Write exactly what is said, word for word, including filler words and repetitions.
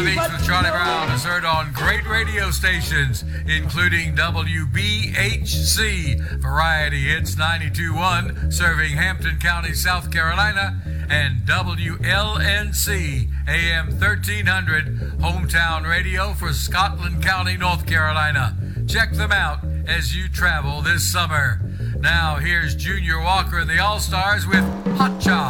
Beats with Charlie Brown is heard on great radio stations, including W B H C, Variety Hits ninety-two point one, serving Hampton County, South Carolina, and W L N C, A M thirteen hundred, hometown radio for Scotland County, North Carolina. Check them out as you travel this summer. Now, here's Junior Walker and the All-Stars with Hot Cha.